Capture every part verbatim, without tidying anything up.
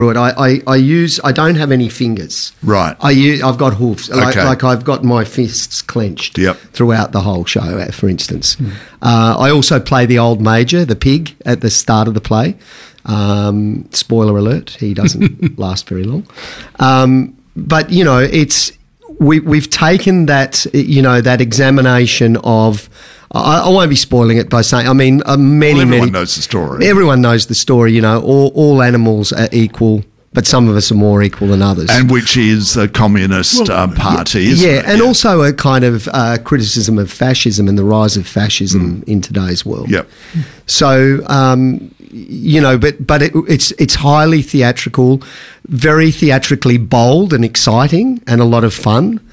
I, I, I use, I don't have any fingers. Right. I use, I've got hoofs. Like, Okay. like I've got my fists clenched Yep. throughout the whole show, for instance. Mm. Uh, I also play the old major, the pig, at the start of the play. Um, spoiler alert, he doesn't last very long. Um, but, you know, it's, we, we've taken that, you know, that examination of, I, I won't be spoiling it by saying, I mean, uh, many, well, everyone many. knows the story. Everyone knows the story, you know, all, all animals are equal, but some of us are more equal than others. And which is the Communist well, um, Party, isn't yeah, it? and yeah. also a kind of uh, criticism of fascism and the rise of fascism mm. in today's world. Yep. So, um, you know, but but it, it's it's highly theatrical, very theatrically bold and exciting, and a lot of fun.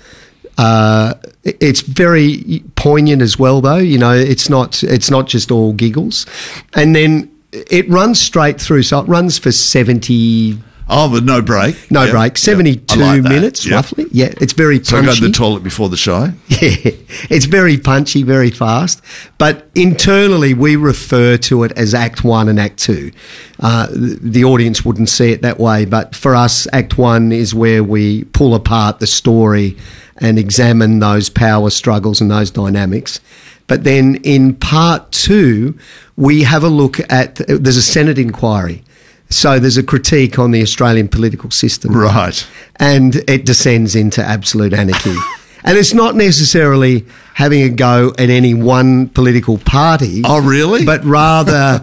Uh, it's very poignant as well, though. You know, it's not it's not just all giggles, and then it runs straight through. So it runs for seventy. Oh, but no break. No yep. break. Seventy-two yep. like minutes yep. roughly. Yeah, it's very punchy. So go to the toilet before the show. Yeah, it's very punchy, very fast. But internally, we refer to it as Act One and Act Two. Uh, the audience wouldn't see it that way, but for us, Act One is where we pull apart the story and examine those power struggles and those dynamics. But then in part two, we have a look at, there's a Senate inquiry. So there's a critique on the Australian political system. Right. And it descends into absolute anarchy. And it's not necessarily having a go at any one political party. Oh, really? But rather,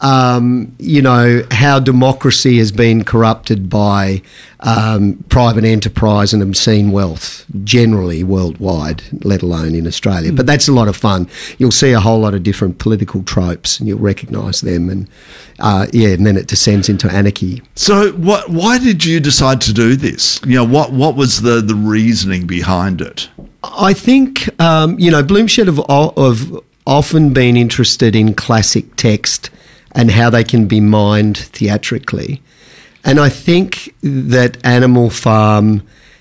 um, you know, how democracy has been corrupted by um, private enterprise and obscene wealth, generally worldwide, let alone in Australia. Mm. But that's a lot of fun. You'll see a whole lot of different political tropes and you'll recognise them. And, uh, yeah, and then it descends into anarchy. So what? Why did you decide to do this? You know, what, what was the, the reasoning behind it? I think, um, you know, Bloomshed have, have often been interested in classic text and how they can be mined theatrically. And I think that Animal Farm...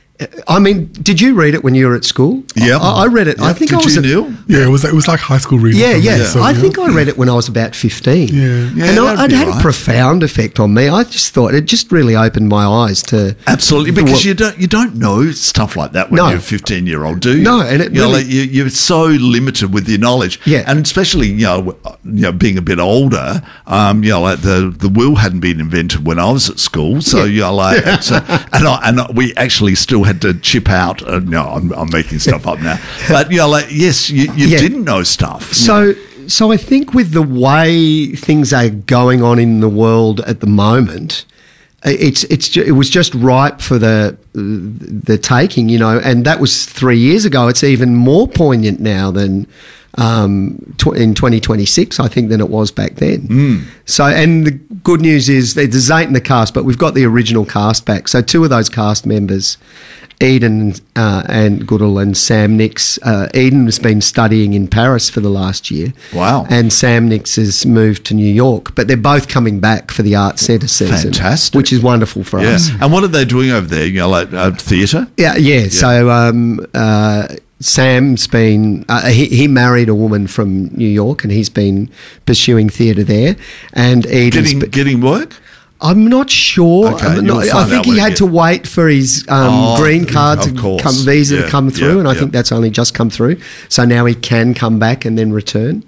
I mean, did you read it when you were at school? Yeah, I, I read it. Yep. I think did I was. You, at, Neil? Yeah, it was. It was like high school reading. Yeah, yeah. Me, so, I yeah. think I read it when I was about fifteen. Yeah, yeah and I, it had right. a profound effect on me. I just thought it just really opened my eyes to absolutely because you don't you don't know stuff like that when no. you're a fifteen year old, do you? No, and it you know, really, like you, you're so limited with your knowledge. Yeah, and especially you know you know being a bit older. Um, you know, like the the will hadn't been invented when I was at school, so yeah. you know, like it's, uh, and I, and we actually still had to chip out. Uh, no, I'm, I'm making stuff up now, but you know, like yes, you, you yeah. didn't know stuff. So, know. so I think with the way things are going on in the world at the moment, it's it's it was just ripe for the the taking, you know, and that was three years ago. It's even more poignant now than um, tw- in twenty twenty-six, I think, than it was back then. Mm. So, and the good news is there's eight in the cast, but we've got the original cast back. So, two of those cast members, Eden uh, and Goodall and Sam Nix. Uh, Eden has been studying in Paris for the last year. Wow. And Sam Nix has moved to New York, but they're both coming back for the Arts Centre season. Fantastic. Which is wonderful for yeah. us. And what are they doing over there? You know, like uh, theatre? Yeah, yeah, yeah. So um, uh, Sam's been, uh, he, he married a woman from New York and he's been pursuing theatre there. And Eden's Getting, be- getting work? I'm not sure. Okay, I'm not, I think he had to wait for his um, oh, green card to course. come, visa yeah, to come through, yeah, and I yeah. think that's only just come through. So now he can come back and then return.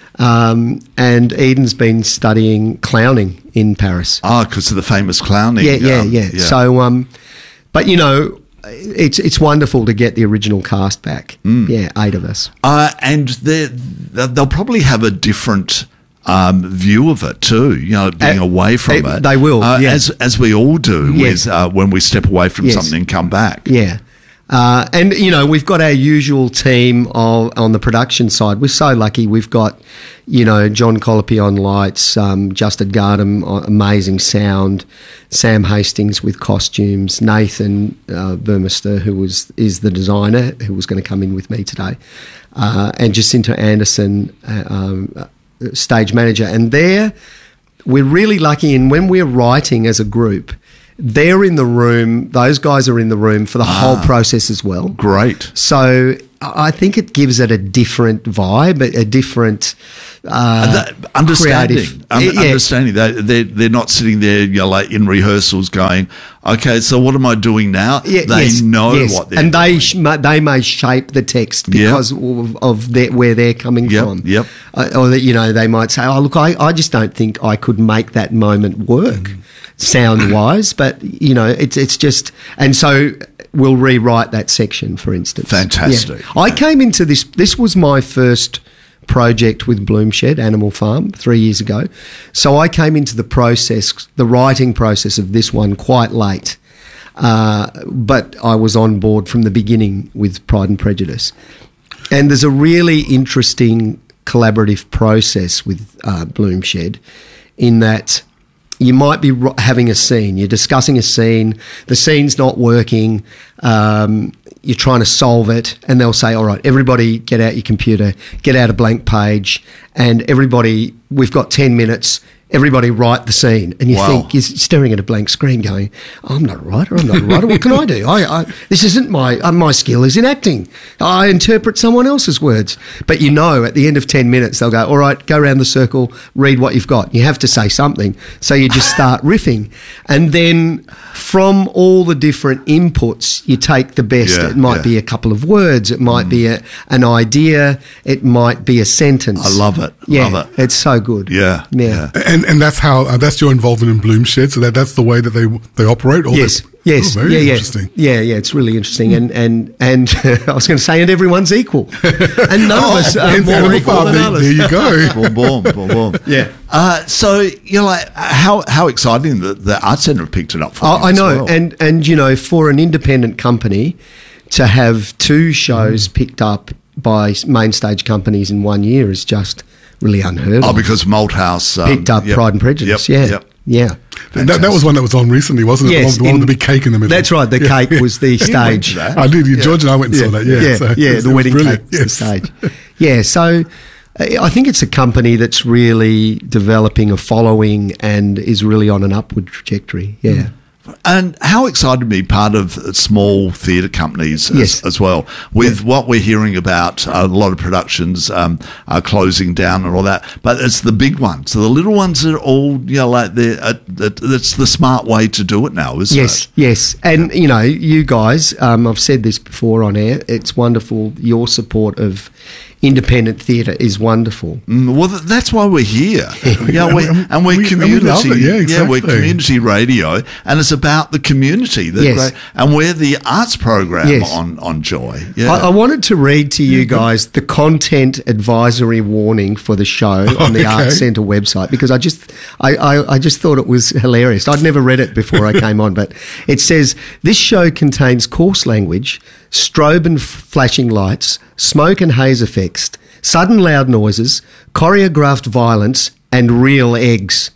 Um, and Eden's been studying clowning in Paris. Ah, because of the famous clowning. Yeah, yeah, um, yeah, yeah. So, um, but you know, it's it's wonderful to get the original cast back. Mm. Yeah, eight of us. Uh, and they'll probably have a different um, view of it too, you know, being Uh, away from they- it. they will, uh, yeah. as as we all do Yes. with, uh, when we step away from Yes. something and come back. Yeah. Uh, and, you know, we've got our usual team of, on the production side. We're so lucky. We've got, you know, John Colopy on lights, um, Justin Gardam, uh, amazing sound, Sam Hastings with costumes, Nathan uh, Burmester, who was is the designer, who was going to come in with me today, uh, and Jacinta Anderson, uh, um, uh, stage manager. And there, we're really lucky in when we're writing as a group, they're in the room. Those guys are in the room for the ah, whole process as well. Great. So I think it gives it a different vibe, a, a different uh, that, understanding. Creative, Um, yeah. Understanding. They they're, they're not sitting there, you know, like in rehearsals going, okay, so what am I doing now? Yeah, they yes, know yes. what they're and they doing. sh- ma- they may shape the text because Yep. of, of their, where they're coming Yep, from. yep. Uh, or that, you know, they might say, "Oh, look, I, I just don't think I could make that moment work, Mm. sound wise." But you know, it's it's just, and so we'll rewrite that section, for instance. Fantastic. Yeah. I came into this. This was my first project with Bloomshed Animal Farm three years ago. So I came into the process, the writing process of this one quite late. Uh, but I was on board from the beginning with Pride and Prejudice. And there's a really interesting collaborative process with uh, Bloomshed in that you might be ro- having a scene, you're discussing a scene, the scene's not working, um, you're trying to solve it, and they'll say, all right, everybody get out your computer, get out a blank page, and everybody, we've got ten minutes, everybody write the scene. And you Wow. think, you're staring at a blank screen going, I'm not a writer, I'm not a writer, what can I do? I, I, this isn't my, uh, my skill is in acting. I interpret someone else's words. But you know, at the end of ten minutes, they'll go, all right, go around the circle, read what you've got. You have to say something. So you just start riffing. And then from all the different inputs, you take the best. Yeah, it might yeah. be a couple of words, it might mm. be a, an idea, it might be a sentence. I love it. Yeah, Love it. it's so good. Yeah, Yeah. yeah. And and that's how uh, that's your involvement in Bloomshed. So that that's the way that they they operate. Or Yes, they- yes, oh, very yeah, yeah, interesting. yeah, yeah. It's really interesting, and and and I was going to say, and everyone's equal, and none Oh, of us are hence more Animal equal Farm, than there, others. there you go. boom, boom, boom, boom. Yeah. Uh, so you know, like how how exciting that the Arts Centre have picked it up for you I, I as know, well. and and you know, for an independent company to have two shows Mm. picked up by main stage companies in one year is just really unheard oh, of. because Malthouse um, Picked up yep, Pride and Prejudice, Yep, yeah, yep. yeah. And that, that was one that was on recently, wasn't it? Yes, the one, the one in- with the big cake in the middle. That's right. The Yeah. cake was the You went to stage. that. I did. Yeah. George and I went and saw that. Yeah, yeah, so yeah, it was- the it was wedding brilliant. cake was the Yes. stage. Yeah, so uh, I think it's a company that's really developing a following and is really on an upward trajectory. Yeah. And how excited to be part of small theatre companies Yes. as, as well. With what we're hearing about, a lot of productions um, are closing down and all that. But it's the big ones. So the little ones are all, you know, like they're, uh, that's the smart way to do it now, isn't Yes, it? yes. And, you know, you guys, um, I've said this before on air, it's wonderful. Your support of independent theatre is wonderful. Mm, well, th- that's why we're here. yeah, And we, we- and we're we- and we community. love it. Yeah, we're exactly. community radio, and it's about the community. The Yes. great- and we're the arts program Yes. on on Joy. Yeah. I, I wanted to read to you guys the content advisory warning for the show on the Okay. Arts Centre website because I just I, I, I just thought it was hilarious. I'd never read it before I came on, but it says this show contains coarse language, strobe and f- flashing lights, smoke and haze effects, sudden loud noises, choreographed violence, and real eggs.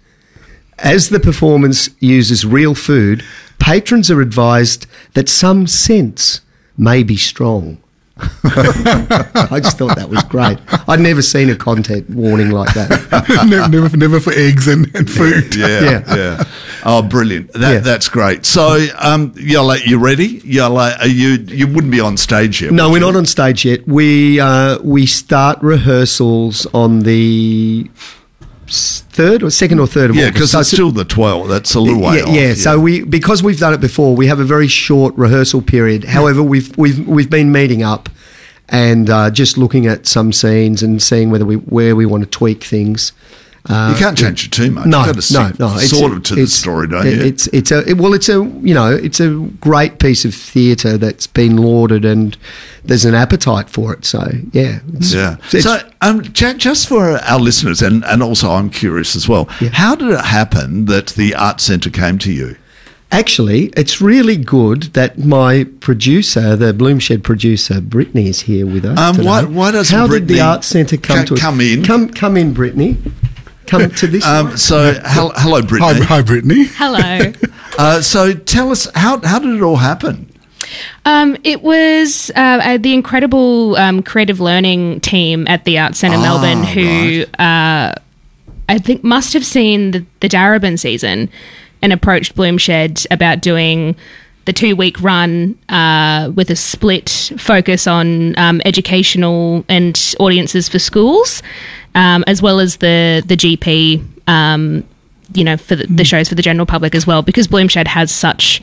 As the performance uses real food, patrons are advised that some scents may be strong. I just thought that was great. I'd never seen a content warning like that. never, never, never for eggs and, and food. Yeah, Yeah. yeah. Oh, brilliant! That, Yeah. That's great. So, um, yeah, like you ready? Yeah, like are you you wouldn't be on stage yet. No, would we're you? not on stage yet. We uh, we start rehearsals on the s- third or second or third of Yeah, August. because So it's still the twelfth. That's a little way yeah, off. yeah. So we because we've done it before, we have a very short rehearsal period. However, we've we've we've been meeting up and uh, just looking at some scenes and seeing whether we where we want to tweak things. Uh, you can't change it too much. No, You've got to no, stick no. It's, sort of to the it's- story, don't it- you? It's it's a it, well, it's a you know it's a great piece of theatre that's been lauded and there's an appetite for it. So yeah, it's, Yeah. it's- So, um, J- just for our listeners, and, and also I'm curious as well, Yeah. how did it happen that the Arts Centre came to you? Actually, it's really good that my producer, the Bloomshed producer, Brittany, is here with us Um, today. why- why doesn't How Brittany did the Arts Centre come ca- to us? come in? Come, come in, Brittany. Come to this. Um, so, hel- hello, Hi, Brittany. hi, Brittany. Hello. Uh, so, tell us how how did it all happen? um, it was uh, uh, the incredible um, creative learning team at the Arts Centre Ah, Melbourne who uh, I think must have seen the, the Darebin season and approached Bloomshed about doing the two-week run uh, with a split focus on um, educational and audiences for schools, um, as well as the the G P, um, you know, for the, the shows for the general public as well, because Bloomshed has such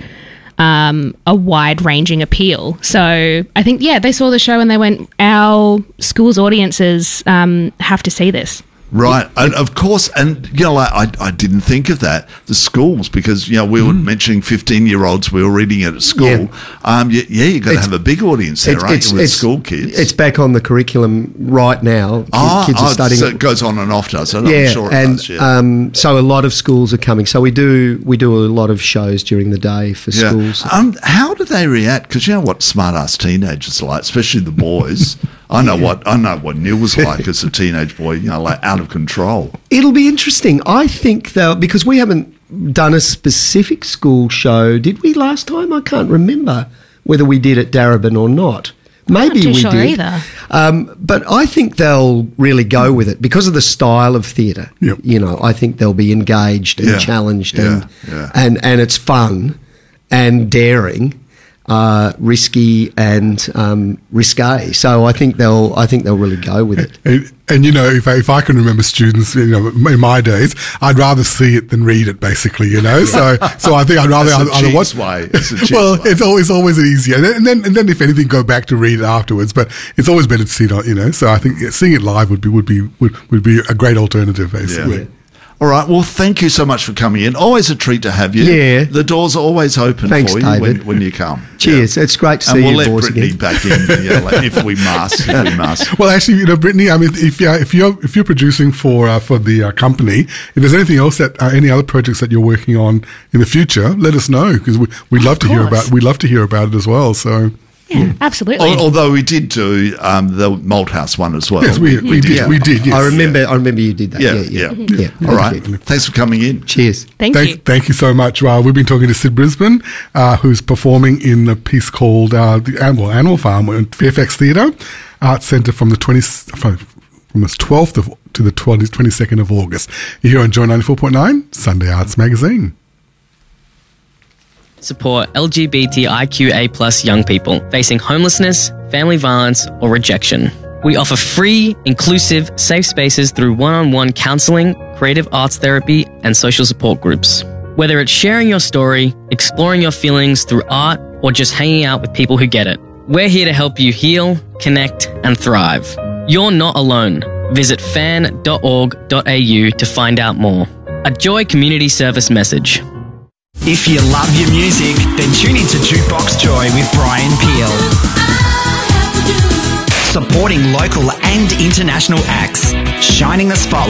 um, a wide-ranging appeal. So I think, yeah, they saw the show and they went, our schools' audiences um, have to see this. Right, and of course, and you know, like, I I didn't think of that, the schools, because you know we were mm. mentioning fifteen-year-olds. We were reading it at school. Yeah, um, yeah, yeah you've got to have a big audience there, aren't you, with it's, school kids? It's back on the curriculum right now. Oh, kids oh, are studying. So it goes on and off, does it? Yeah, I'm sure it and does, yeah. um, so a lot of schools are coming. So we do we do a lot of shows during the day for yeah. schools. Um, how do they react? Because you know what smart-ass teenagers are like, especially the boys. I know what I know what Neil was like as a teenage boy, you know, like out of control. It'll be interesting. I think though, because we haven't done a specific school show, did we last time? I can't remember whether we did at Darebin or not. Maybe I'm not too we sure did. Either. Um, but I think they'll really go with it because of the style of theatre. Yep. You know, I think they'll be engaged and Yeah. challenged Yeah. and, Yeah. and and it's fun and daring. Uh, risky and um, risque. So I think they'll. I think they'll really go with it. And, and you know, if I, if I can remember students, you know, in my days, I'd rather see it than read it. Basically, you know. So, so I think I'd rather It's a either cheese watch. way. It's a cheese well, way. it's always always easier, and then, and then and then if anything, go back to read it afterwards. But it's always better to see it, on, you know. So I think yeah, seeing it live would be would be would, would be a great alternative, basically. Yeah. All right. Well, thank you so much for coming in. Always a treat to have you. Yeah. The doors are always open Thanks, for you David. when, when you come. Cheers. It's great to see and we'll you let boys Brittany again. back in yeah, like, if we must. If we must. Well, actually, you know, Brittany, I mean, if you're if you're if you're producing for uh, for the uh, company, if there's anything else that uh, any other projects that you're working on in the future, let us know because we, we'd love to hear course. about we'd love to hear about it as well. So. Yeah, absolutely. Al- Although we did do um, the Malthouse one as well. Yes, we, we, did. Yeah. We did. Yes. I remember. I remember you did that. Yeah, Yeah. yeah. Yeah. yeah. All right. Thank you. Thanks for coming in. Cheers. Thank, Thank, you. thank you so much. Uh, we've been talking to Sid Brisbane, uh, who's performing in a piece called uh, the Animal, Animal Farm at Fairfax Theatre Arts Centre from the twenty from the twelfth of, to the twenty-second of August. You're here on Joy ninety-four point nine Sunday Arts Magazine. Support L G B T I Q A plus young people facing homelessness, family violence, or rejection. We offer free, inclusive, safe spaces through one-on-one counselling, creative arts therapy, and social support groups. Whether it's sharing your story, exploring your feelings through art, or just hanging out with people who get it, we're here to help you heal, connect, and thrive. You're not alone. Visit fan dot org dot a u to find out more. A Joy Community Service message. If you love your music, then tune into Jukebox Joy with Brian Peel. Supporting local and international acts, shining the spotlight